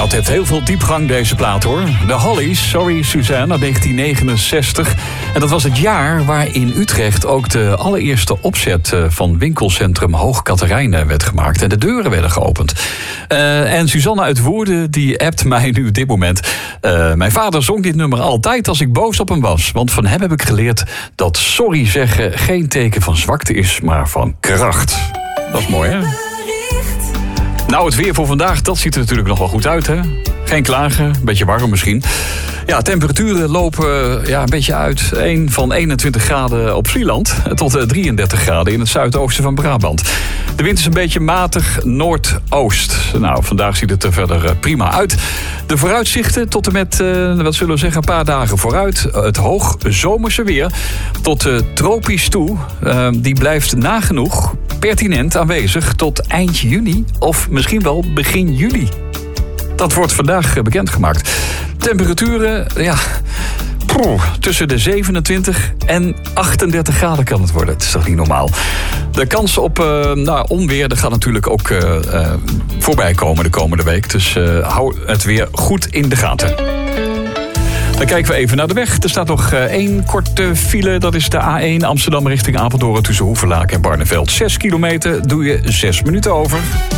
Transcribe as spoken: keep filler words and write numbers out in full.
het heeft heel veel diepgang, deze plaat, hoor. De Hollies, Sorry Suzanne, uit negentien negenenzestig. En dat was het jaar waar in Utrecht ook de allereerste opzet van winkelcentrum Hoog Catharijne werd gemaakt. En de deuren werden geopend. Uh, en Suzanne uit Woerden, die appt mij nu op dit moment. Uh, mijn vader zong dit nummer altijd als ik boos op hem was. Want van hem heb ik geleerd dat sorry zeggen geen teken van zwakte is, maar van kracht. Dat is mooi, hè? Nou, het weer voor vandaag, dat ziet er natuurlijk nog wel goed uit, hè? Geen klagen, een beetje warm misschien. Ja, temperaturen lopen ja, een beetje uit. Een van eenentwintig graden op Vlieland tot drieëndertig graden in het zuidoosten van Brabant. De wind is een beetje matig noordoost. Nou, vandaag ziet het er verder prima uit. De vooruitzichten tot en met, uh, wat zullen we zeggen, een paar dagen vooruit. Het hoog zomerse weer tot uh, tropisch toe. Uh, die blijft nagenoeg pertinent aanwezig tot eind juni of misschien wel begin juli. Dat wordt vandaag bekendgemaakt. Temperaturen, ja, poeh, tussen de zevenentwintig en achtendertig graden kan het worden. Het is toch niet normaal. De kans op uh, nou, onweer dat gaat natuurlijk ook uh, uh, voorbij komen de komende week. Dus uh, hou het weer goed in de gaten. Dan kijken we even naar de weg. Er staat nog uh, één korte file. Dat is de A één Amsterdam richting Apeldoorn tussen Hoevelaak en Barneveld. Zes kilometer doe je zes minuten over.